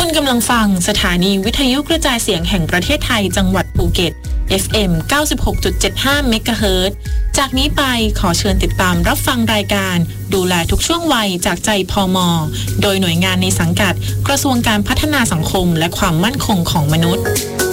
คุณกำลังฟังสถานีวิทยุกระจายเสียงแห่งประเทศไทยจังหวัดภูเก็ต FM 96.75 เมกะเฮิรตซ์จากนี้ไปขอเชิญติดตามรับฟังรายการดูแลทุกช่วงวัยจากใจพม.โดยหน่วยงานในสังกัดกระทรวงการพัฒนาสังคมและความมั่นคงของมนุษย์